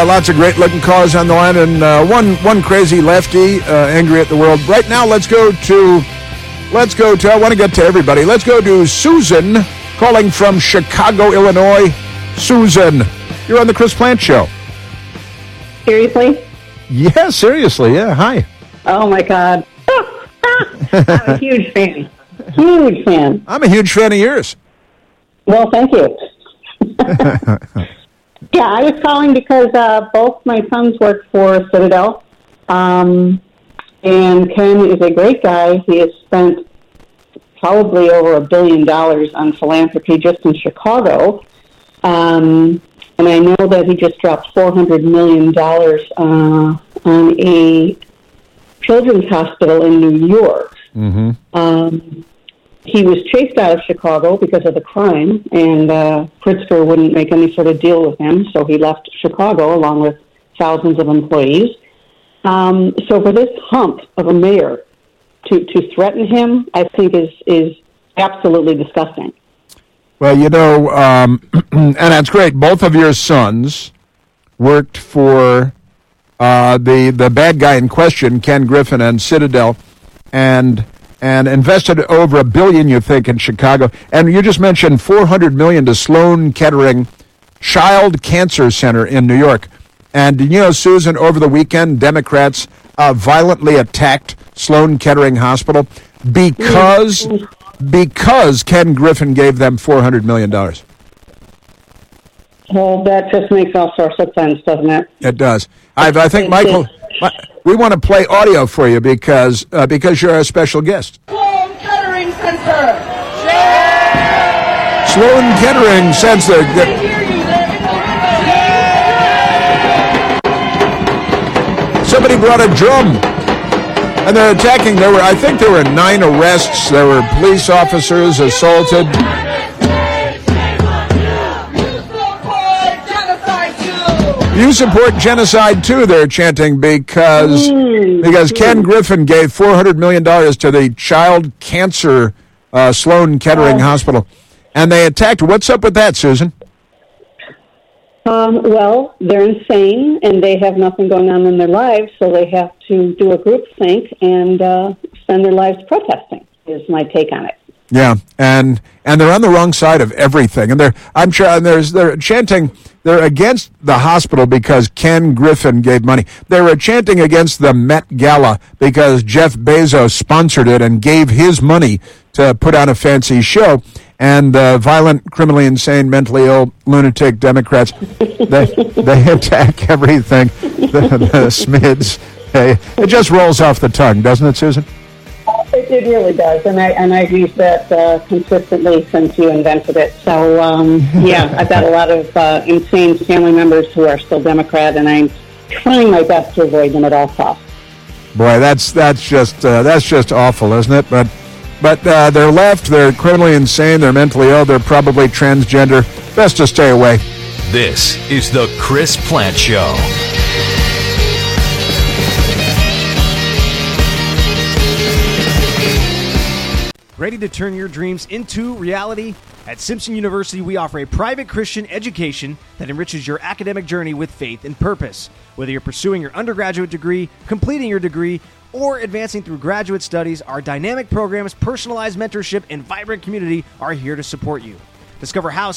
Lots of great-looking callers on the line, and one crazy lefty angry at the world. Right now, let's go to. I want to get to everybody. Let's go to Susan, calling from Chicago, Illinois. Susan, you're on the Chris Plante Show. Seriously? Yeah, seriously. Yeah, hi. Oh, my God. I'm a huge fan. Huge fan. I'm a huge fan of yours. Well, thank you. Yeah, I was calling because both my sons work for Citadel, and Ken is a great guy. He has spent probably over $1 billion on philanthropy just in Chicago, and I know that he just dropped $400 million on a children's hospital in New York. Mm-hmm. He was chased out of Chicago because of the crime, and Pritzker wouldn't make any sort of deal with him, so he left Chicago along with thousands of employees. So for this hump of a mayor to threaten him, I think is absolutely disgusting. Well, and that's great. Both of your sons worked for the bad guy in question, Ken Griffin, and Citadel, and invested over $1 billion, you think, in Chicago. And you just mentioned $400 million to Sloan Kettering Child Cancer Center in New York. And Susan, over the weekend, Democrats violently attacked Sloan Kettering Hospital because Ken Griffin gave them $400 million. Well, that just makes all sorts of sense, doesn't it? It does. I think, Michael, we want to play audio for you because you're a special guest. Sloan Kettering Center! Sloan Kettering Center. Somebody brought a drum, and they're attacking. I think there were 9 arrests. There were police officers assaulted. You support genocide too, they're chanting, because Ken Griffin gave $400 million to the child cancer Sloan Kettering Hospital. And they attacked. What's up with that, Susan? Well, they're insane, and they have nothing going on in their lives, so they have to do a groupthink and spend their lives protesting, is my take on it. Yeah, and they're on the wrong side of everything. And they're chanting. They're against the hospital because Ken Griffin gave money. They were chanting against the Met Gala because Jeff Bezos sponsored it and gave his money to put on a fancy show. And the violent, criminally insane, mentally ill, lunatic Democrats, they attack everything. The Smids. It just rolls off the tongue, doesn't it, Susan? It really does, and I've used that consistently since you invented it. So, yeah, I've got a lot of insane family members who are still Democrat, and I'm trying my best to avoid them at all costs. Boy, that's just awful, isn't it? But they're left, they're criminally insane, they're mentally ill, they're probably transgender. Best to stay away. This is the Chris Plante Show. Ready to turn your dreams into reality? At Simpson University, we offer a private Christian education that enriches your academic journey with faith and purpose. Whether you're pursuing your undergraduate degree, completing your degree, or advancing through graduate studies, our dynamic programs, personalized mentorship, and vibrant community are here to support you. Discover how